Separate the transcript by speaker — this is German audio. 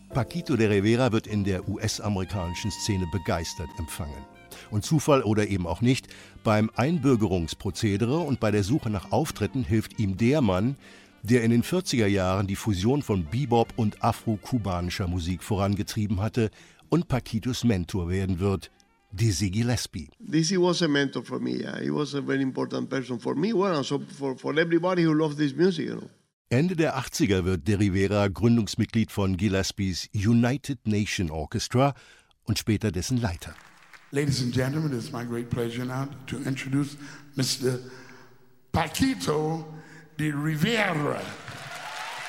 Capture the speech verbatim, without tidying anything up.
Speaker 1: Paquito de Rivera wird in der U S-amerikanischen Szene begeistert empfangen. Und Zufall oder eben auch nicht, beim Einbürgerungsprozedere und bei der Suche nach Auftritten hilft ihm der Mann, der in den vierziger Jahren die Fusion von Bebop und afro-kubanischer Musik vorangetrieben hatte und Paquitos Mentor werden wird, Dizzy Gillespie.
Speaker 2: Dizzy was a mentor for me. Yeah. He was a very important person for me, well, and so for, for everybody who loves this music, you know.
Speaker 1: Ende der achtziger wird de Rivera Gründungsmitglied von Gillespies United Nation Orchestra und später dessen Leiter.
Speaker 3: Ladies and gentlemen, it's my great pleasure now to introduce Mister Paquito de Rivera.